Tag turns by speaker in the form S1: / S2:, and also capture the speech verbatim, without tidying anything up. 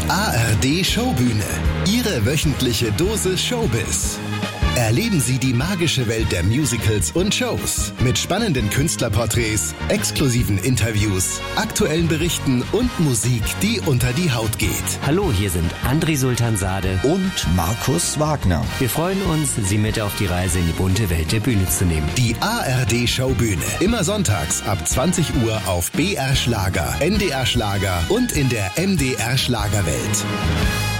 S1: A R D Showbühne. Ihre wöchentliche Dosis Showbiz. Erleben Sie die magische Welt der Musicals und Shows mit spannenden Künstlerporträts, exklusiven Interviews, aktuellen Berichten und Musik, die unter die Haut geht.
S2: Hallo, hier sind André Sultansade
S3: und Markus Wagner.
S2: Wir freuen uns, Sie mit auf die Reise in die bunte Welt der Bühne zu nehmen.
S1: Die A R D Showbühne. Immer sonntags ab zwanzig Uhr auf B R Schlager, N D R Schlager und in der M D R Schlagerwelt.